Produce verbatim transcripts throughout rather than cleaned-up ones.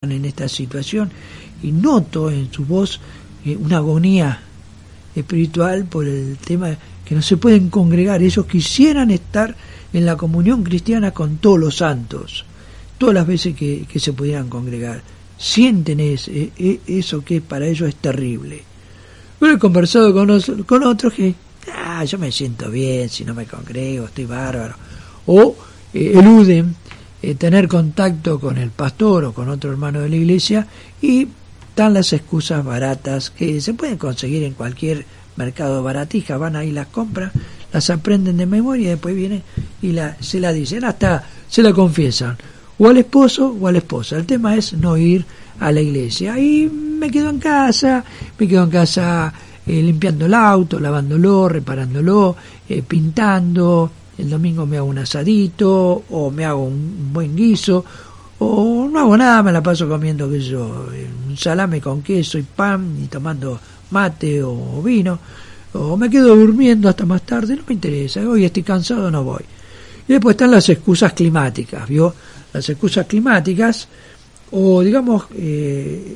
en esta situación, y noto en su voz eh, una agonía espiritual por el tema que no se pueden congregar. Ellos quisieran estar en la comunión cristiana con todos los santos, todas las veces que, que se pudieran congregar. Sienten ese, eso que para ellos es terrible. Yo he conversado con, los, con otros que, ah, yo me siento bien si no me congrego, estoy bárbaro, o eh, eluden eh, tener contacto con el pastor o con otro hermano de la iglesia, y están las excusas baratas que se pueden conseguir en cualquier mercado baratija. Van ahí, las compran, las aprenden de memoria y después vienen y la, se la dicen, hasta se la confiesan o al esposo o a la esposa. El tema es no ir a la iglesia. Y me quedo en casa, me quedo en casa eh, limpiando el auto, lavándolo, reparándolo, eh, pintando. El domingo me hago un asadito o me hago un buen guiso, o no hago nada, me la paso comiendo, qué sé yo, un salame con queso y pan y tomando mate o vino, o me quedo durmiendo hasta más tarde, no me interesa, hoy estoy cansado, no voy. Y después están las excusas climáticas, ¿vio? Las excusas climáticas, o digamos, eh,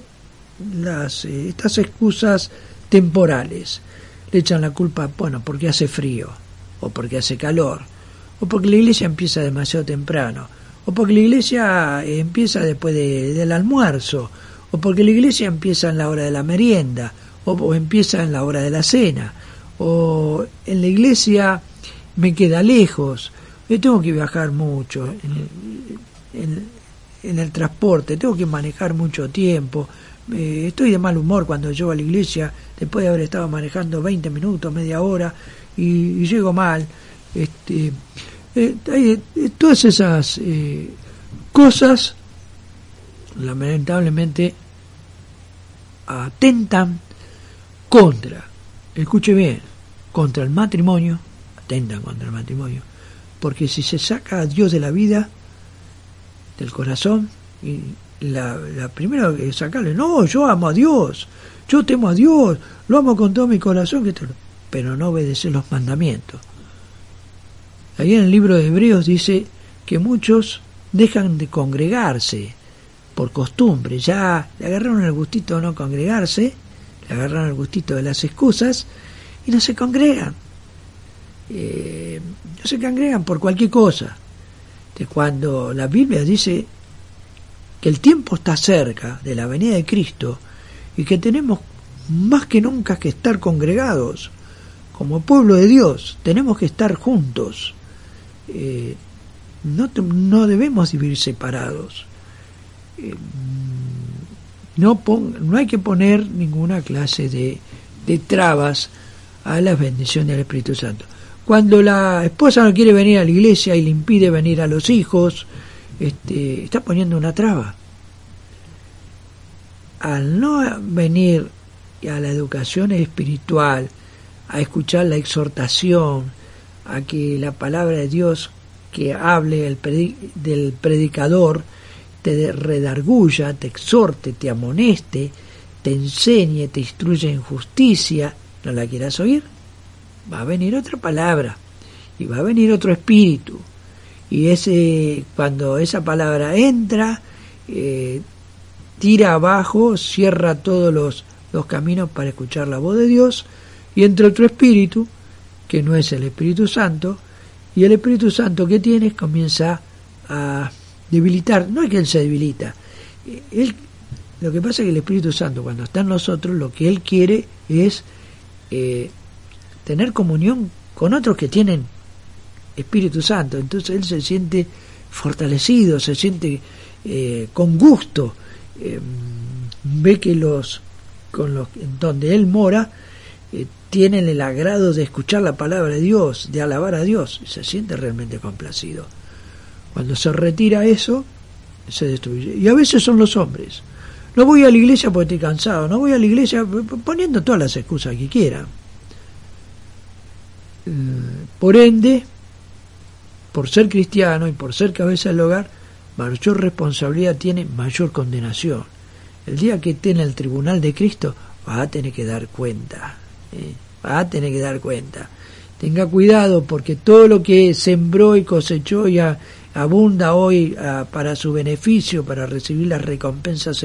las eh, estas excusas temporales. Le echan la culpa, bueno, porque hace frío, o porque hace calor, o porque la iglesia empieza demasiado temprano, o porque la iglesia empieza después de, del almuerzo, o porque la iglesia empieza en la hora de la merienda, o, o empieza en la hora de la cena, o en la iglesia me queda lejos, yo tengo que viajar mucho en, en, en el transporte, tengo que manejar mucho tiempo, eh, estoy de mal humor cuando llego a la iglesia después de haber estado manejando veinte minutos, media hora, y, y llego mal. Este, eh, hay, eh, todas esas eh, cosas lamentablemente atentan contra, escuche bien, contra el matrimonio, atentan contra el matrimonio, porque si se saca a Dios de la vida, del corazón, y la, la primera que sacarle, no, yo amo a Dios, yo temo a Dios, lo amo con todo mi corazón, que te, pero no obedecer los mandamientos. Ahí en el libro de Hebreos dice que muchos dejan de congregarse por costumbre, ya le agarraron el gustito de no congregarse, le agarraron el gustito de las excusas y no se congregan. Eh, no se congregan por cualquier cosa. De cuando la Biblia dice que el tiempo está cerca de la venida de Cristo y que tenemos más que nunca que estar congregados como pueblo de Dios, tenemos que estar juntos. Eh, no, no debemos vivir separados. Eh, no, pon, no hay que poner ninguna clase de, de trabas a las bendiciones del Espíritu Santo. Cuando la esposa no quiere venir a la iglesia y le impide venir a los hijos, este, está poniendo una traba. Al no venir a la educación espiritual, a escuchar la exhortación, a que la palabra de Dios que hable el predi- del predicador te redarguya, te exhorte, te amoneste, te enseñe, te instruye en justicia, ¿no la quieras oír? Va a venir otra palabra y va a venir otro espíritu, y ese cuando esa palabra entra, eh, tira abajo, cierra todos los, los caminos para escuchar la voz de Dios, y entra otro espíritu que no es el Espíritu Santo, y el Espíritu Santo que tienes comienza a debilitar. No es que él se debilita, él, lo que pasa es que el Espíritu Santo cuando está en nosotros, lo que él quiere es eh, tener comunión con otros que tienen Espíritu Santo. Entonces él se siente fortalecido, se siente eh, con gusto, eh, ve que los con los donde él mora eh, tienen el agrado de escuchar la palabra de Dios, de alabar a Dios, y se siente realmente complacido. Cuando se retira eso, se destruye. Y a veces son los hombres. No voy a la iglesia porque estoy cansado, no voy a la iglesia poniendo todas las excusas que quieran. Por ende, por ser cristiano y por ser cabeza del hogar, mayor responsabilidad tiene, mayor condenación. El día que esté en el tribunal de Cristo, va a tener que dar cuenta. ¿eh? Va a tener que dar cuenta. Tenga cuidado, porque todo lo que sembró y cosechó y a, abunda hoy a, para su beneficio, para recibir las recompensas